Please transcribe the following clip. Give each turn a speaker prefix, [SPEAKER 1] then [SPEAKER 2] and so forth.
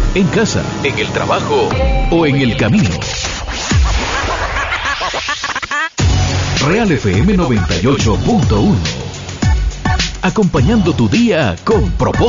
[SPEAKER 1] en casa, en el trabajo o en el camino. Real FM 98.1. Acompañando tu día con propósito.